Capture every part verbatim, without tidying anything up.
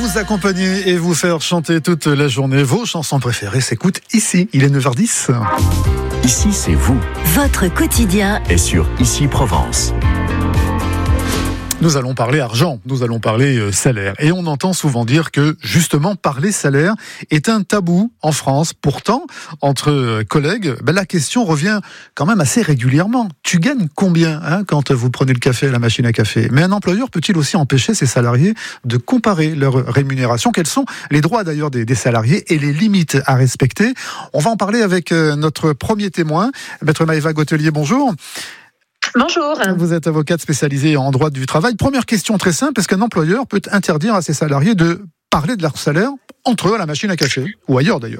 Vous accompagner et vous faire chanter toute la journée. Vos chansons préférées s'écoutent ici. Il est neuf heures dix. Ici, c'est vous. Votre quotidien est sur Ici Provence. Nous allons parler argent, nous allons parler salaire. Et on entend souvent dire que, justement, parler salaire est un tabou en France. Pourtant, entre collègues, ben, la question revient quand même assez régulièrement. Tu gagnes combien hein, quand vous prenez le café à la machine à café ? Mais un employeur peut-il aussi empêcher ses salariés de comparer leur rémunération ? Quels sont les droits d'ailleurs des, des salariés et les limites à respecter ? On va en parler avec notre premier témoin, Maître Maëva Gautelier, bonjour. Bonjour. Vous êtes avocate spécialisée en droit du travail. Première question très simple, est-ce qu'un employeur peut interdire à ses salariés de parler de leur salaire entre eux à la machine à café ou ailleurs d'ailleurs ?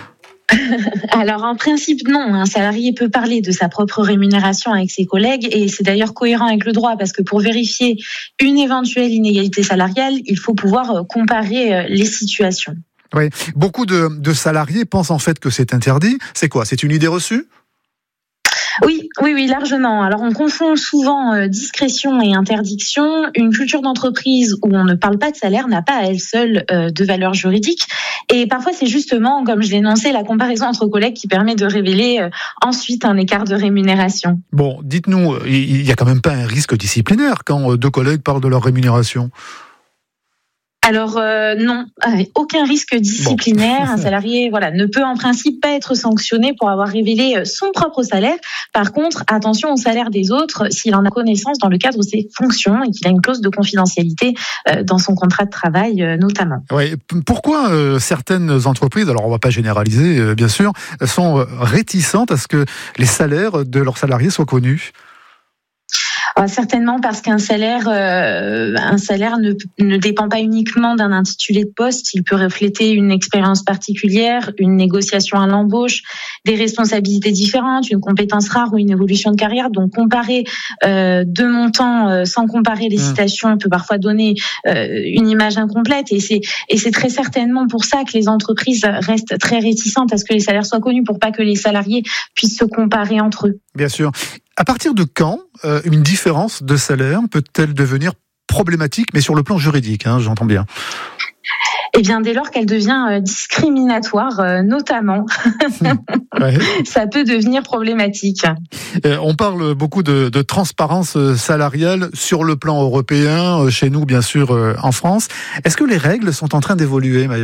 Alors en principe non, un salarié peut parler de sa propre rémunération avec ses collègues et c'est d'ailleurs cohérent avec le droit parce que pour vérifier une éventuelle inégalité salariale, il faut pouvoir comparer les situations. Oui, beaucoup de, de salariés pensent en fait que c'est interdit. C'est quoi ? C'est une idée reçue ? Oui, oui, oui, largement. Alors, on confond souvent euh, discrétion et interdiction. Une culture d'entreprise où on ne parle pas de salaire n'a pas à elle seule euh, de valeur juridique. Et parfois, c'est justement, comme je l'ai énoncé, la comparaison entre collègues qui permet de révéler euh, ensuite un écart de rémunération. Bon, dites-nous, il n'y a quand même pas un risque disciplinaire quand deux collègues parlent de leur rémunération ? Alors euh, non, aucun risque disciplinaire. Bon. Un salarié, voilà, ne peut en principe pas être sanctionné pour avoir révélé son propre salaire. Par contre, attention au salaire des autres s'il en a connaissance dans le cadre de ses fonctions et qu'il a une clause de confidentialité dans son contrat de travail notamment. Oui. Pourquoi euh, certaines entreprises, alors on ne va pas généraliser euh, bien sûr, sont réticentes à ce que les salaires de leurs salariés soient connus ? Certainement parce qu'un salaire, euh, un salaire ne, ne dépend pas uniquement d'un intitulé de poste. Il peut refléter une expérience particulière, une négociation à l'embauche, des responsabilités différentes, une compétence rare ou une évolution de carrière. Donc comparer euh, deux montants euh, sans comparer les citations peut parfois donner euh, une image incomplète. Et c'est, et c'est très certainement pour ça que les entreprises restent très réticentes à ce que les salaires soient connus pour pas que les salariés puissent se comparer entre eux. Bien sûr. À partir de quand euh, une différence de salaire peut-elle devenir problématique, mais sur le plan juridique, hein, j'entends bien ? Eh bien, dès lors qu'elle devient euh, discriminatoire, euh, notamment, ouais. Ça peut devenir problématique. Euh, on parle beaucoup de, de transparence salariale sur le plan européen, euh, chez nous, bien sûr, euh, en France. Est-ce que les règles sont en train d'évoluer, Maëva ?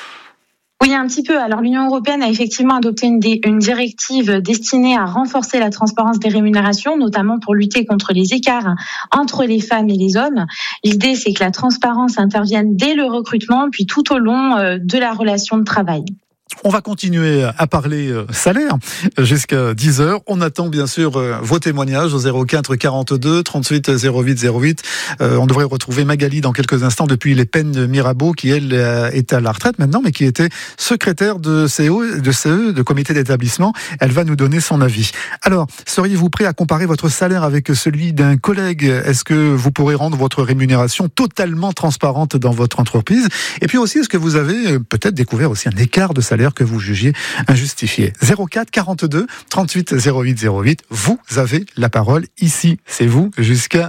Oui, un petit peu. Alors, l'Union européenne a effectivement adopté une, dé, une directive destinée à renforcer la transparence des rémunérations, notamment pour lutter contre les écarts entre les femmes et les hommes. L'idée, c'est que la transparence intervienne dès le recrutement, puis tout au long de la relation de travail. On va continuer à parler salaire jusqu'à dix heures. On attend bien sûr vos témoignages au zéro quatre quarante-deux trente-huit zéro huit zéro huit. Euh, on devrait retrouver Magali dans quelques instants depuis les Pennes de Mirabeau, qui elle est à la retraite maintenant, mais qui était secrétaire de C E, de C E, de comité d'établissement. Elle va nous donner son avis. Alors, seriez-vous prêt à comparer votre salaire avec celui d'un collègue ? Est-ce que vous pourrez rendre votre rémunération totalement transparente dans votre entreprise ? Et puis aussi, est-ce que vous avez peut-être découvert aussi un écart de salaire que vous jugiez injustifié ? zéro quatre quarante-deux trente-huit zéro huit zéro huit. Vous avez la parole ici. C'est vous jusqu'à